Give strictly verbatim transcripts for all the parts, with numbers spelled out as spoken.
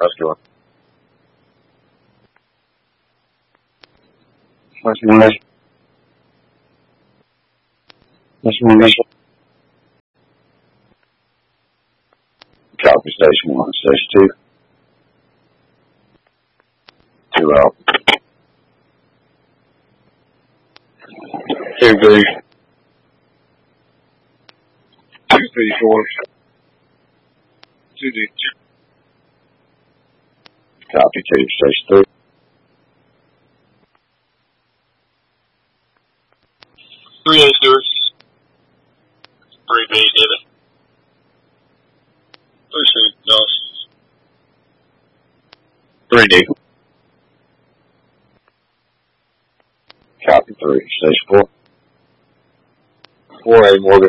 Muscular. Muscular. Muscular. Copy station one, station two. Two out. Two three. Two three four. Two D two. Copy two, station three. Three A Stewart. Three B David. Three C Dallas. Three D. Copy three, station four. Four A Morgan.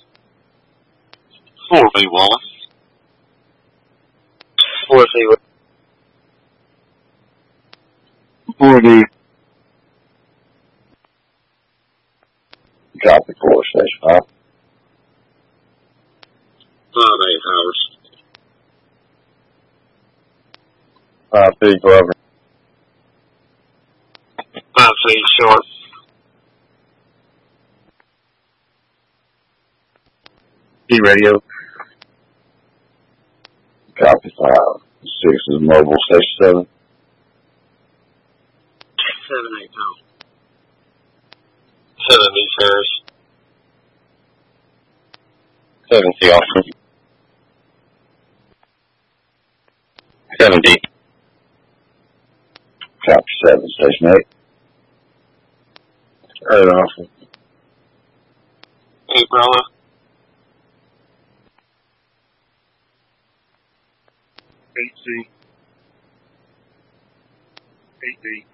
Four B Wallace. Four C. Four D. Copy four, station five. Five A Howard. Five C Glover. Five C Short. D radio. Copy five. Six is mobile, station seven. Seven A Tom. Seven B Ferris. Seven C Austin. Seven D. Copy seven, station eight. Right off. Eight Bravo. Eight C. Eight D.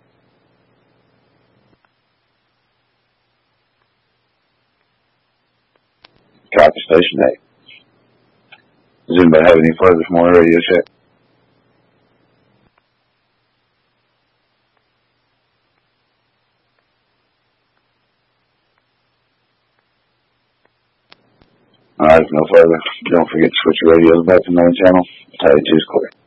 Copy station eight. Does anybody have any further from our radio check? Alright, if no further, don't forget to switch your radios back to main channel. Tally two's clear.